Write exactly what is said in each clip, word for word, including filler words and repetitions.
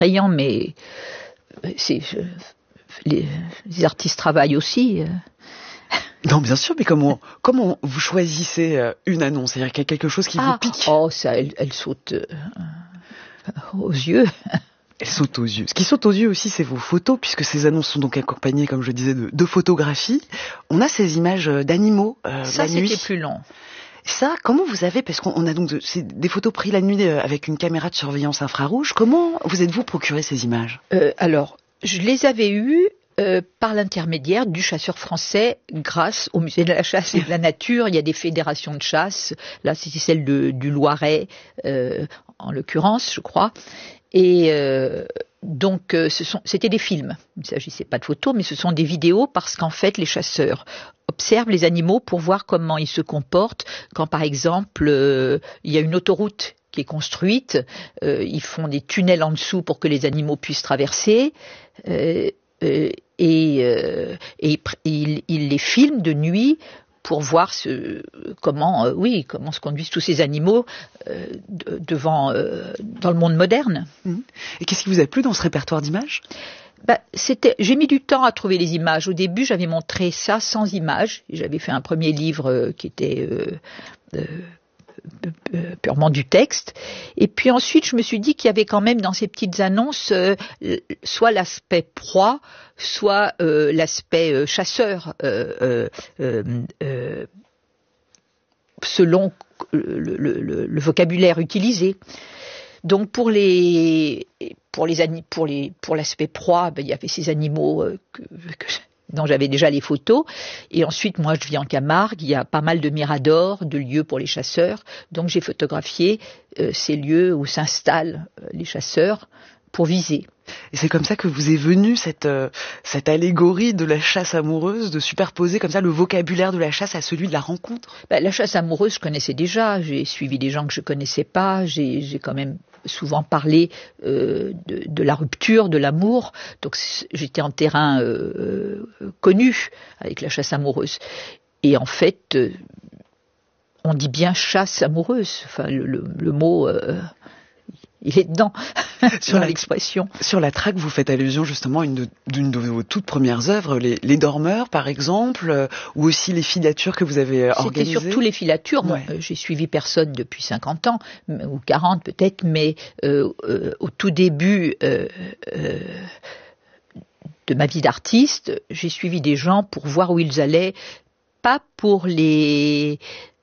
effrayant, mais c'est, je, les, les artistes travaillent aussi. Non, bien sûr, mais comment, comment vous choisissez une annonce? C'est-à-dire qu'il y a quelque chose qui ah, vous pique? Oh, ça, elle, elle saute euh, aux yeux. Elle saute aux yeux. Ce qui saute aux yeux aussi, c'est vos photos, puisque ces annonces sont donc accompagnées, comme je disais, de, de photographies. On a ces images d'animaux euh, ça, la nuit. Ça, c'était plus long. Ça, comment vous avez, parce qu'on a donc de, c'est des photos prises la nuit avec une caméra de surveillance infrarouge, comment vous êtes-vous procuré ces images? euh, Alors, je les avais eues euh, par l'intermédiaire du chasseur français grâce au musée de la chasse et de la nature. Il y a des fédérations de chasse, là c'était celle de, du Loiret, euh, en l'occurrence, je crois. Et euh, donc, euh, ce sont, c'était des films. Il ne s'agissait pas de photos, mais ce sont des vidéos parce qu'en fait, les chasseurs observent les animaux pour voir comment ils se comportent quand, par exemple, euh, il y a une autoroute qui est construite. Euh, ils font des tunnels en dessous pour que les animaux puissent traverser. Euh, euh, et, euh, et ils il les filment de nuit pour voir ce, comment, euh, oui, comment se conduisent tous ces animaux euh, de, devant, euh, dans le monde moderne. Et qu'est-ce qui vous a plu dans ce répertoire d'images? Bah, c'était, j'ai mis du temps à trouver les images. Au début, j'avais montré ça sans images. J'avais fait un premier livre euh, qui était euh, euh, euh, purement du texte. Et puis ensuite, je me suis dit qu'il y avait quand même dans ces petites annonces euh, soit l'aspect proie, soit euh, l'aspect euh, chasseur, euh, euh, euh, selon le, le, le, le vocabulaire utilisé. Donc pour les pour les pour les pour l'aspect proie, ben, il y avait ces animaux euh, que, que dont j'avais déjà les photos. Et ensuite, moi, je vis en Camargue. Il y a pas mal de miradors, de lieux pour les chasseurs. Donc, j'ai photographié euh, ces lieux où s'installent euh, les chasseurs pour viser. Et c'est comme ça que vous est venue cette, euh, cette allégorie de la chasse amoureuse, de superposer comme ça le vocabulaire de la chasse à celui de la rencontre? Ben, la chasse amoureuse, je connaissais déjà. J'ai suivi des gens que je connaissais pas. J'ai, j'ai quand même souvent parlé euh, de, de la rupture, de l'amour. Donc j'étais en terrain euh, connu avec la chasse amoureuse. Et en fait, euh, on dit bien chasse amoureuse. Enfin, le, le, le mot... Euh, il est dedans, sur la, l'expression. Sur la traque, vous faites allusion justement à une de, d'une de vos toutes premières œuvres, les, les dormeurs par exemple, euh, ou aussi les filatures que vous avez C'était organisées. C'était surtout les filatures. Ouais. Bon, euh, j'ai suivi personne depuis cinquante ans, ou quarante peut-être, mais euh, euh, au tout début euh, euh, de ma vie d'artiste, j'ai suivi des gens pour voir où ils allaient, pas pour les...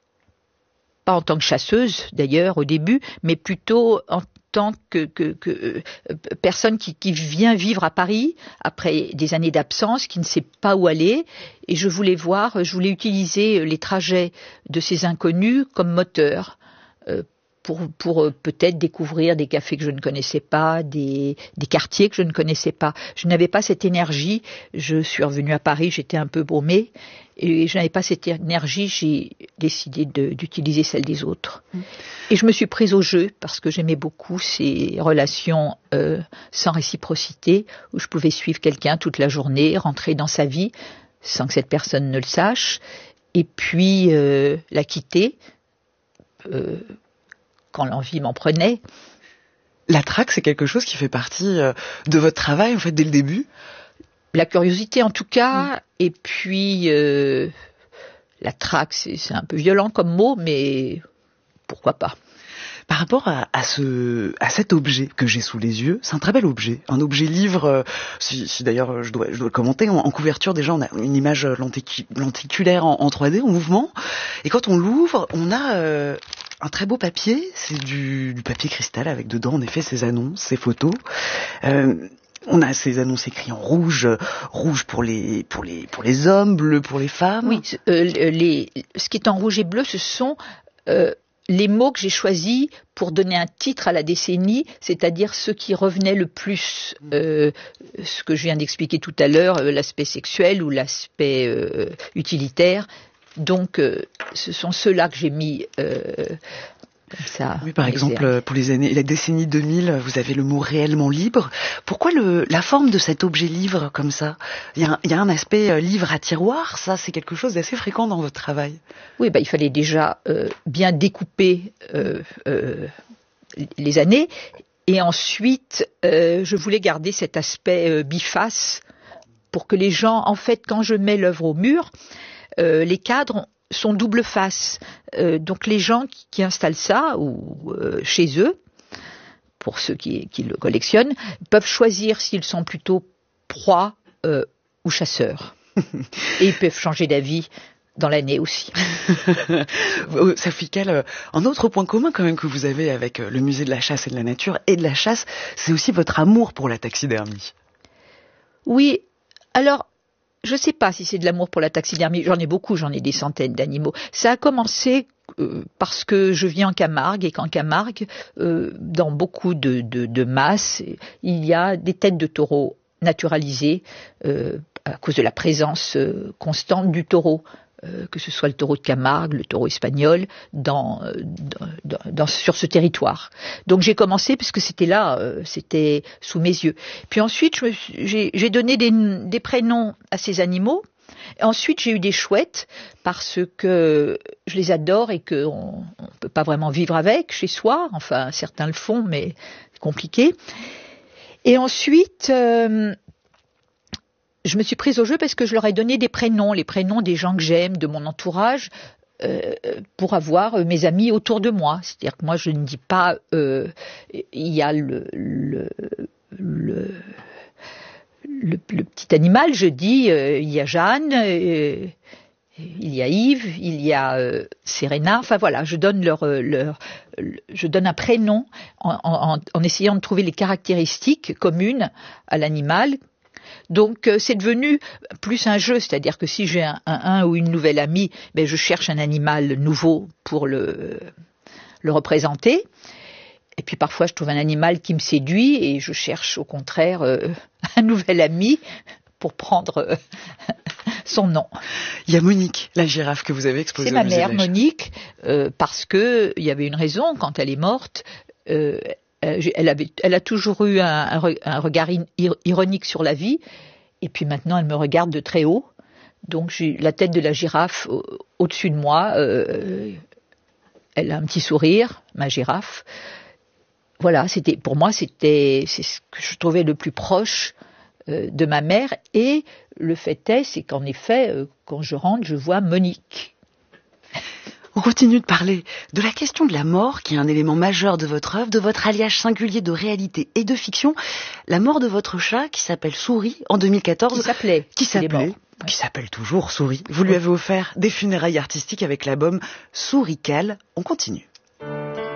pas en tant que chasseuse d'ailleurs au début, mais plutôt en tant que, que, que euh, personne qui, qui vient vivre à Paris après des années d'absence, qui ne sait pas où aller. Et je voulais voir, je voulais utiliser les trajets de ces inconnus comme moteur euh, pour, pour euh, peut-être découvrir des cafés que je ne connaissais pas, des, des quartiers que je ne connaissais pas. Je n'avais pas cette énergie. Je suis revenue à Paris, j'étais un peu baumée. Et je n'avais pas cette énergie, j'ai décidé de, d'utiliser celle des autres. Mmh. Et je me suis prise au jeu parce que j'aimais beaucoup ces relations euh, sans réciprocité, où je pouvais suivre quelqu'un toute la journée, rentrer dans sa vie sans que cette personne ne le sache, et puis euh, la quitter euh, quand l'envie m'en prenait. La traque, c'est quelque chose qui fait partie euh, de votre travail, en fait, dès le début? La curiosité en tout cas, mmh. Et puis euh, la traque, c'est, c'est un peu violent comme mot, mais pourquoi pas. Par rapport à, à, ce, à cet objet que j'ai sous les yeux, c'est un très bel objet, un objet livre, euh, si, si d'ailleurs je dois, je dois le commenter, en, en couverture déjà on a une image lenticu, lenticulaire en, en trois D, en mouvement, et quand on l'ouvre, on a euh, un très beau papier, c'est du, du papier cristal avec dedans en effet ces annonces, ces photos. Euh, On a ces annonces écrites en rouge, rouge pour les pour les pour les hommes, bleu pour les femmes. Oui, euh, les, ce qui est en rouge et bleu, ce sont euh, les mots que j'ai choisis pour donner un titre à la décennie, c'est-à-dire ceux qui revenaient le plus, euh, ce que je viens d'expliquer tout à l'heure, euh, l'aspect sexuel ou l'aspect euh, utilitaire. Donc, euh, ce sont ceux-là que j'ai mis. Euh, Ça, oui, par exemple, pour les années, la décennie deux mille, vous avez le mot réellement libre. Pourquoi le, la forme de cet objet livre comme ça? Il y a un, il y a un aspect euh, livre à tiroir, ça c'est quelque chose d'assez fréquent dans votre travail. Oui, bah, il fallait déjà euh, bien découper euh, euh, les années Et ensuite, euh, je voulais garder cet aspect euh, biface pour que les gens, en fait, quand je mets l'œuvre au mur, euh, les cadres sont double face. Euh, donc les gens qui, qui installent ça ou euh, chez eux, pour ceux qui, qui le collectionnent, peuvent choisir s'ils sont plutôt proies euh, ou chasseurs. Et ils peuvent changer d'avis dans l'année aussi. Sophie Calle, un autre point commun quand même que vous avez avec le musée de la chasse et de la nature et de la chasse, c'est aussi votre amour pour la taxidermie. Oui, alors, je ne sais pas si c'est de l'amour pour la taxidermie, j'en ai beaucoup, j'en ai des centaines d'animaux. Ça a commencé euh, parce que je vis en Camargue et qu'en Camargue, euh, dans beaucoup de, de, de masses, il y a des têtes de taureaux naturalisées euh, à cause de la présence euh, constante du taureau. Euh, que ce soit le taureau de Camargue, le taureau espagnol, dans, dans, dans, sur ce territoire. Donc j'ai commencé parce que c'était là, euh, c'était sous mes yeux. Puis ensuite, je me suis, j'ai, j'ai donné des, des prénoms à ces animaux. Et ensuite, j'ai eu des chouettes parce que je les adore et qu'on ne peut pas vraiment vivre avec chez soi. Enfin, certains le font, mais c'est compliqué. Et ensuite... Euh, je me suis prise au jeu parce que je leur ai donné des prénoms, les prénoms des gens que j'aime, de mon entourage, euh, pour avoir euh, mes amis autour de moi. C'est-à-dire que moi, je ne dis pas, euh, il y a le, le, le, le, le petit animal, je dis, euh, il y a Jeanne, euh, il y a Yves, il y a euh, Serena. Enfin voilà, je donne leur, leur, je donne un prénom en, en, en essayant de trouver les caractéristiques communes à l'animal. Donc euh, c'est devenu plus un jeu, c'est-à-dire que si j'ai un, un, un ou une nouvelle amie, ben, je cherche un animal nouveau pour le, le représenter. Et puis parfois je trouve un animal qui me séduit et je cherche au contraire euh, un nouvel ami pour prendre euh, son nom. Il y a Monique, la girafe que vous avez exposée. C'est ma mère, Monique, euh, parce que il y avait une raison quand elle est morte. Euh, Elle, avait, elle a toujours eu un, un regard ironique sur la vie, et puis maintenant elle me regarde de très haut. Donc j'ai la tête de la girafe au, au-dessus de moi. Euh, elle a un petit sourire, ma girafe. Voilà, c'était pour moi c'était c'est ce que je trouvais le plus proche euh, de ma mère. Et le fait est, c'est qu'en effet, euh, quand je rentre, je vois Monique. On continue de parler de la question de la mort, qui est un élément majeur de votre œuvre, de votre alliage singulier de réalité et de fiction. La mort de votre chat, qui s'appelle Souris, en deux mille quatorze. Qui s'appelait. Qui s'appelait. Qui s'appelle toujours Souris. Vous lui avez offert des funérailles artistiques avec l'album Souris Calle. On continue.